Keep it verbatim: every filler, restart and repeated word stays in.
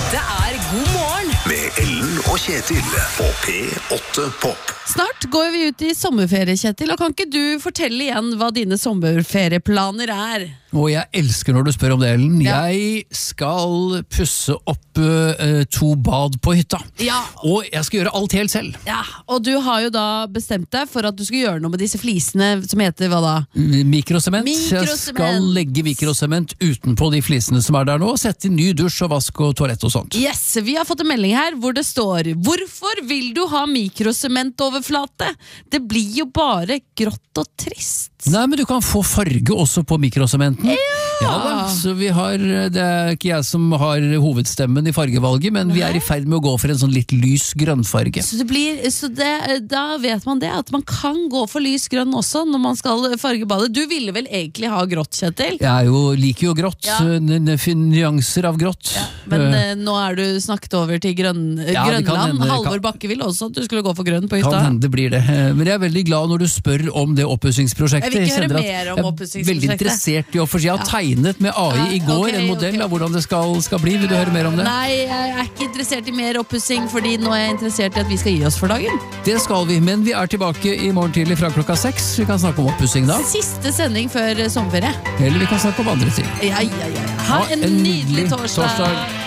Dette er God morgen Med Ellen og Kjetil på P åtte Pop. Snart går vi ut i sommerferie, Kjetil, og kan ikke du fortelle igjen hva dine sommerferieplaner er? Og jeg elsker når du spør om det, Ellen. Ja. Jeg skal pusse opp uh, to bad på hytta. Ja. Og jeg skal gjøre alt helt selv. Ja, og du har jo da bestemt deg for at du skal gjøre noe med disse flisene som heter hva da? Mikrosement. Mikrosement. Jeg skal legge mikrosement utenpå de flisene som er der nå, og sette inn ny dusj og vask og toalett og sånt. Yes, vi har fått en melding her hvor det står: hvorfor vil du ha mikrosementoverflate? Det blir jo bare grått og trist. Nei, men du kan få farge også på mikrosementen. Ja. Ja da, så vi har, det er ikke jeg som har hovedstemmen i fargevalget, men vi er i ferd med å gå for en sånn litt lys grønnfarge. Så, det blir, så det, da vet man det, at man kan gå for lys grønn også når man skal farge badet. Du ville vel egentlig ha grått, Kjetil? Jeg er jo, liker jo grått, Ja. n- n- nyanser av grått. Ja, men eh, nå er du snakket over til grønn, Ja, det kan Grønland. hende, det Halvor kan- Bakke ville også at du skulle gå for grønn på Kan hytta. hende det blir det. Eh, Men jeg er veldig glad når du spør om det oppussingsprosjektet. Jeg vil ikke høre kjenner at mer om jeg er oppussingsprosjektet. Veldig interessert i å for jeg har tegnet med A I i Ja, går ok, en modell ok. av hvordan det skal, skal bli. Vil du høre mer om det? Nei, jeg er ikke interessert i mer oppussing, fordi nå er jeg interessert i at vi skal gi oss for dagen. Det skal vi, men vi er tilbake i morgen tidlig fra klokka seks. Vi kan snakke om oppussing da, Siste sending før sommerferie. eller vi kan snakke om andre ting. Ja, ja, ja. Ha en nydelig torsdag.